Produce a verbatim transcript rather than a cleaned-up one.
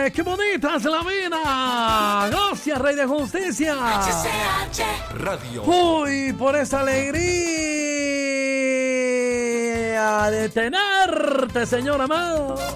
Oye, qué bonita es la vida. Gracias, Rey de Justicia. H C H Radio. Uy, por esa alegría de tenerte, Señor amado.